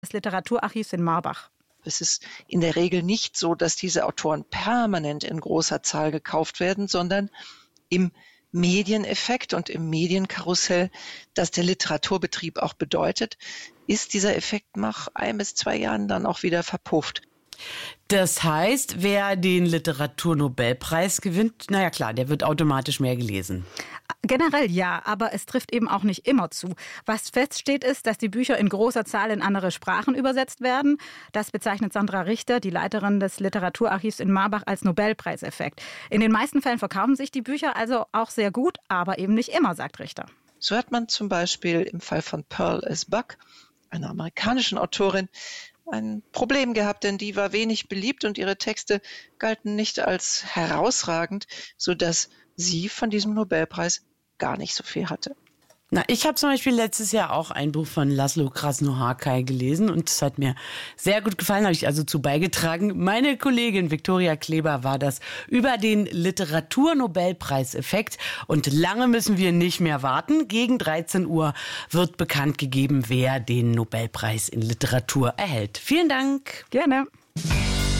des Literaturarchivs in Marbach. Es ist in der Regel nicht so, dass diese Autoren permanent in großer Zahl gekauft werden, sondern im Medieneffekt und im Medienkarussell, das der Literaturbetrieb auch bedeutet, ist dieser Effekt nach 1 bis 2 Jahren dann auch wieder verpufft. Das heißt, wer den Literaturnobelpreis gewinnt, naja klar, der wird automatisch mehr gelesen. Generell ja, aber es trifft eben auch nicht immer zu. Was feststeht ist, dass die Bücher in großer Zahl in andere Sprachen übersetzt werden. Das bezeichnet Sandra Richter, die Leiterin des Literaturarchivs in Marbach, als Nobelpreiseffekt. In den meisten Fällen verkaufen sich die Bücher also auch sehr gut, aber eben nicht immer, sagt Richter. So hat man zum Beispiel im Fall von Pearl S. Buck, einer amerikanischen Autorin, ein Problem gehabt, denn die war wenig beliebt und ihre Texte galten nicht als herausragend, sodass sie von diesem Nobelpreis gar nicht so viel hatte. Na, ich habe zum Beispiel letztes Jahr auch ein Buch von Laszlo Krasnoharkai gelesen und es hat mir sehr gut gefallen, habe ich also zu beigetragen. Meine Kollegin Viktoria Kleber war das über den Literaturnobelpreiseffekt und lange müssen wir nicht mehr warten. Gegen 13 Uhr wird bekannt gegeben, wer den Nobelpreis in Literatur erhält. Vielen Dank. Gerne.